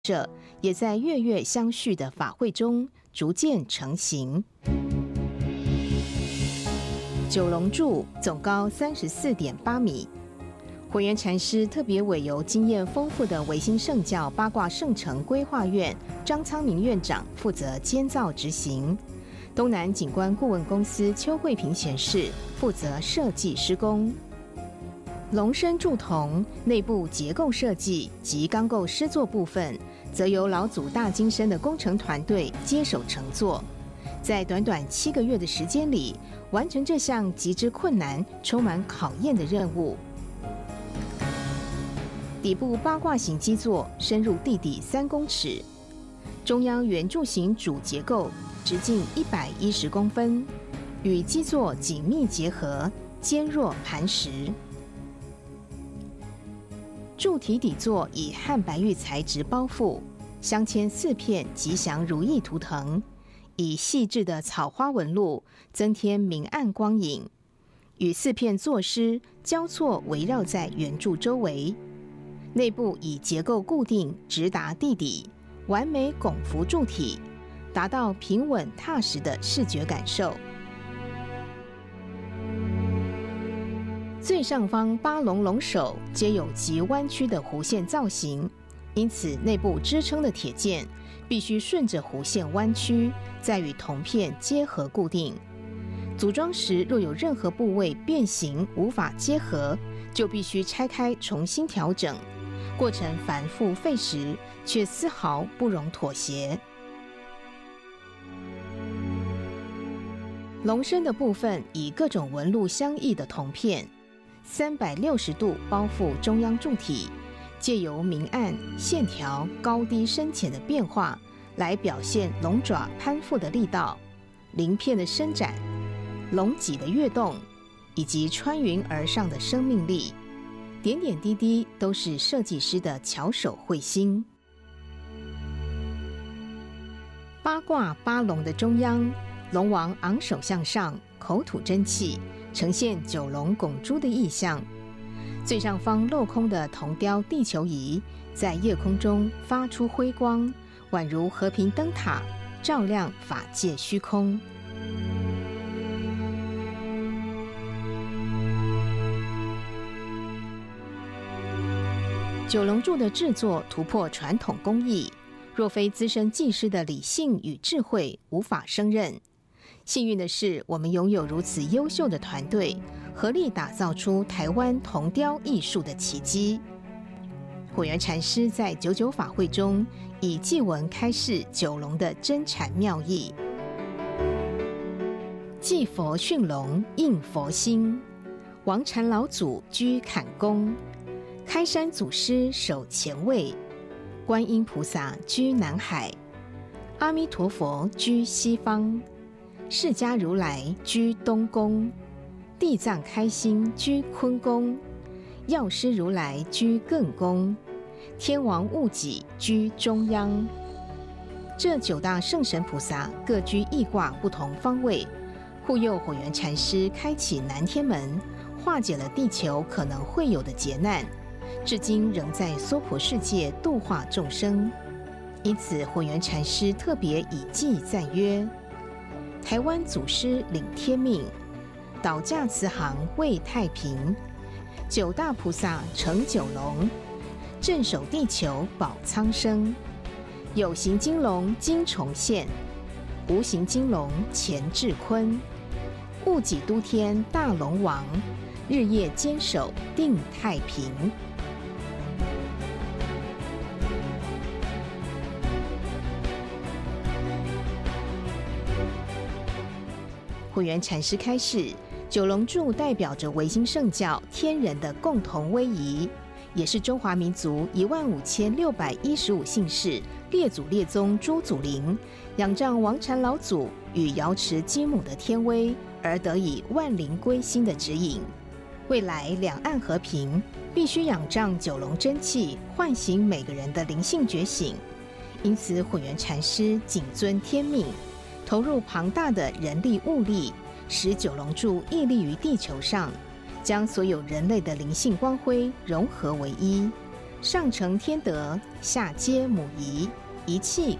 社也在月月相续的法会中逐渐成型。九龙柱总高34.8米，慧远禅师特别委由经验丰富的维新圣教八卦圣城规划院张仓明院长负责监造执行，东南景观顾问公司邱慧萍贤士负责设计施工。龙身柱筒内部结构设计及钢构施作部分，则由老祖大金身的工程团队接手承作，在短短7个月的时间里，完成这项极之困难、充满考验的任务。底部八卦形基座深入地底3公尺，中央圆柱形主结构直径110公分，与基座紧密结合，坚若磐石。柱体底座以汉白玉材质包覆，镶嵌4片吉祥如意图腾，以细致的草花纹路增添明暗光影，与4片座狮交错围绕在圆柱周围。内部以结构固定直达地底，完美拱伏柱体，达到平稳踏实的视觉感受。最上方8龙龙首皆有极弯曲的弧线造型，因此内部支撑的铁件必须顺着弧线弯曲，再与铜片结合固定。组装时若有任何部位变形无法结合，就必须拆开重新调整，过程繁复费时，却丝毫不容妥协。龙身的部分以各种纹路相异的铜片360度包覆中央柱体，借由明暗、线条高低深浅的变化，来表现龙爪攀附的力道、鳞片的伸展、龙脊的跃动，以及穿云而上的生命力。点点滴滴都是设计师的巧手绘心。八卦8龙的中央，龙王昂首向上，口吐真气，呈现9龙拱珠的意象。最上方镂空的铜雕地球仪在夜空中发出辉光，宛如和平灯塔，照亮法界虚空。九龙柱的制作突破传统工艺，若非资深技师的理性与智慧，无法胜任。幸运的是，我们拥有如此优秀的团队，合力打造出台湾铜雕艺术的奇迹。慧远禅师在99法会中，以祭文开示九龙的真禅妙义。祭佛驯龙应佛心，王禅老祖居坎宫，开山祖师守前卫，观音菩萨居南海，阿弥陀佛居西方，释迦如来居东宫，地藏开心居坤宫，药师如来居艮宫，天王戊己居中央。这9大圣神菩萨各居易卦不同方位，护佑慧远禅师开启南天门，化解了地球可能会有的劫难，至今仍在娑婆世界度化众生。因此慧远禅师特别以祭赞曰：台湾祖师领天命，倒驾慈航为太平，9大菩萨成9龙，镇守地球保苍生。有形金龙今重现，无形金龙前至坤，戊己都天大龙王，日夜坚守定太平。慧远禅师开示，九龙柱代表着维新圣教天人的共同威仪，也是中华民族15615姓氏列祖列宗诸祖灵仰仗王禅老祖与瑶池金母的天威，而得以万灵归心的指引。未来两岸和平，必须仰仗九龙真气，唤醒每个人的灵性觉醒。因此慧远禅师谨遵天命，投入庞大的人力物力，使九龙柱屹立于地球上，将所有人类的灵性光辉融合为一， 上承天德，下接母仪，一气